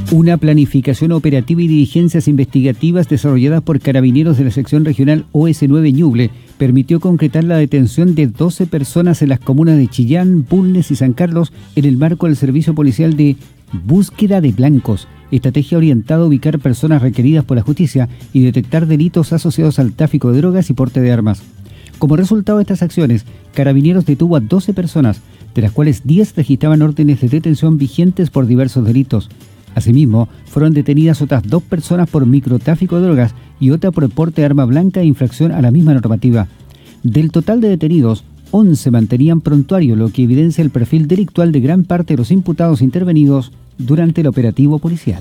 Una planificación operativa y diligencias investigativas desarrolladas por carabineros de la sección regional OS9 Ñuble permitió concretar la detención de 12 personas en las comunas de Chillán, Bulnes y San Carlos en el marco del servicio policial de búsqueda de blancos, estrategia orientada a ubicar personas requeridas por la justicia y detectar delitos asociados al tráfico de drogas y porte de armas. Como resultado de estas acciones, Carabineros detuvo a 12 personas, de las cuales 10 registraban órdenes de detención vigentes por diversos delitos. Asimismo, fueron detenidas otras 2 personas por microtráfico de drogas y otra por porte de arma blanca e infracción a la misma normativa. Del total de detenidos, 11 mantenían prontuario, lo que evidencia el perfil delictual de gran parte de los imputados intervenidos durante el operativo policial.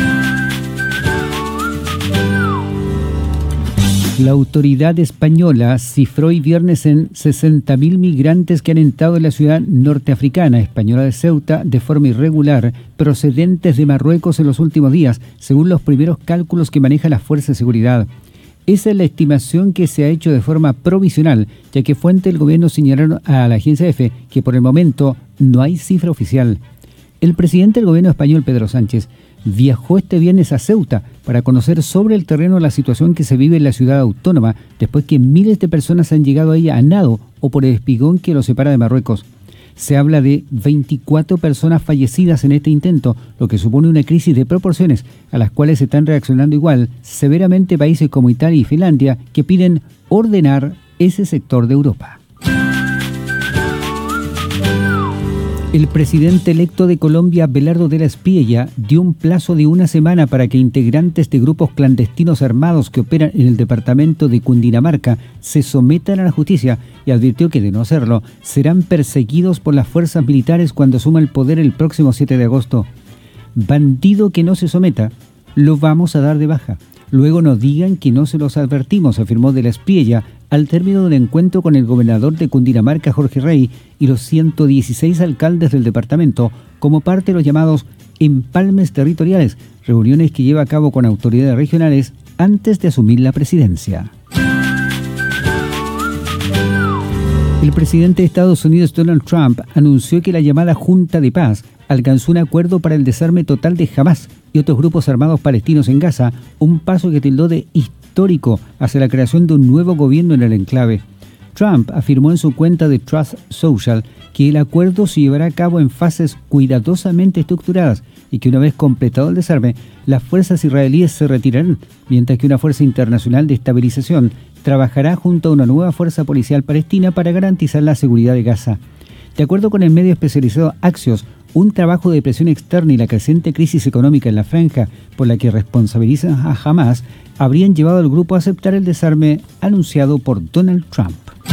La autoridad española cifró hoy viernes en 60.000 migrantes que han entrado en la ciudad norteafricana española de Ceuta de forma irregular, procedentes de Marruecos en los últimos días, según los primeros cálculos que maneja la Fuerza de Seguridad. Esa es la estimación que se ha hecho de forma provisional, ya que fuentes del gobierno señalaron a la agencia EFE que por el momento no hay cifra oficial. El presidente del gobierno español, Pedro Sánchez, viajó este viernes a Ceuta para conocer sobre el terreno la situación que se vive en la ciudad autónoma después que miles de personas han llegado a ella a nado o por el espigón que los separa de Marruecos. Se habla de 24 personas fallecidas en este intento, lo que supone una crisis de proporciones a las cuales están reaccionando igual severamente países como Italia y Finlandia, que piden ordenar ese sector de Europa. El presidente electo de Colombia, Abelardo de la Espriella, dio un plazo de una semana para que integrantes de grupos clandestinos armados que operan en el departamento de Cundinamarca se sometan a la justicia y advirtió que, de no hacerlo, serán perseguidos por las fuerzas militares cuando asuma el poder el próximo 7 de agosto. Bandido que no se someta, lo vamos a dar de baja. Luego no digan que no se los advertimos, afirmó de la Espriella al término del encuentro con el gobernador de Cundinamarca, Jorge Rey, y los 116 alcaldes del departamento, como parte de los llamados empalmes territoriales, reuniones que lleva a cabo con autoridades regionales antes de asumir la presidencia. El presidente de Estados Unidos, Donald Trump, anunció que la llamada Junta de Paz alcanzó un acuerdo para el desarme total de Hamás y otros grupos armados palestinos en Gaza, un paso que tildó de histórico hacia la creación de un nuevo gobierno en el enclave. Trump afirmó en su cuenta de Truth Social que el acuerdo se llevará a cabo en fases cuidadosamente estructuradas y que una vez completado el desarme, las fuerzas israelíes se retirarán, mientras que una fuerza internacional de estabilización trabajará junto a una nueva fuerza policial palestina para garantizar la seguridad de Gaza. De acuerdo con el medio especializado Axios, un trabajo de presión externa y la creciente crisis económica en la franja por la que responsabilizan a Hamás habrían llevado al grupo a aceptar el desarme anunciado por Donald Trump.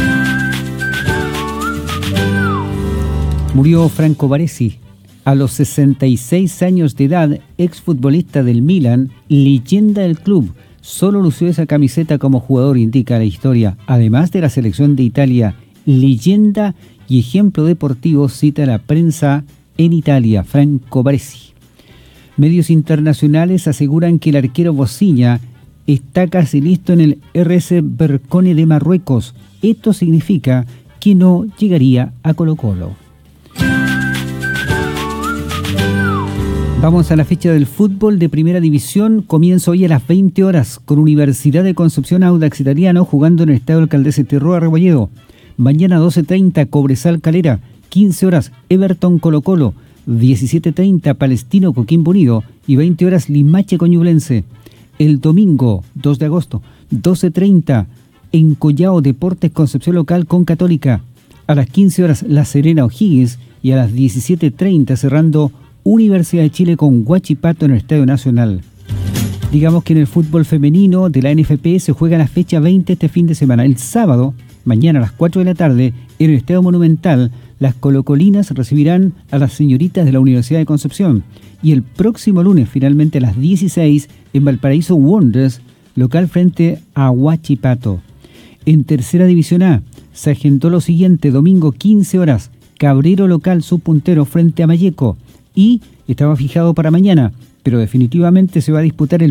Murió Franco Baresi. A los 66 años de edad, exfutbolista del Milan, leyenda del club, solo lució esa camiseta como jugador, indica la historia. Además de la selección de Italia, leyenda y ejemplo deportivo, cita la prensa en Italia, Franco Baresi. Medios internacionales aseguran que el arquero Bociña está casi listo en el RS Berkane de Marruecos. Esto significa que no llegaría a Colo-Colo. Vamos a la fecha del fútbol de Primera División. Comienza hoy a las 20 horas con Universidad de Concepción Audax Italiano jugando en el Estadio Alcaldesa Terroa Rebolledo. Mañana 12:30 Cobresal Calera, 15 horas Everton Colo-Colo, 17:30 Palestino Coquimbo Unido y 20 horas Limache Ñublense. El domingo 2 de agosto, 12:30 en Collao Deportes Concepción Local con Católica. A las 15 horas La Serena O'Higgins y a las 17:30 cerrando Universidad de Chile con Huachipato en el Estadio Nacional. Digamos que en el fútbol femenino de la NFP se juega la fecha 20 este fin de semana. El sábado, mañana a las 4 de la tarde, en el Estadio Monumental, las colocolinas recibirán a las señoritas de la Universidad de Concepción. Y el próximo lunes, finalmente a las 16, en Valparaíso Wanderers, local frente a Huachipato. En Tercera División A, se agendó lo siguiente: domingo 15 horas, Cabrero local subpuntero frente a Malleco. Y estaba fijado para mañana, pero definitivamente se va a disputar el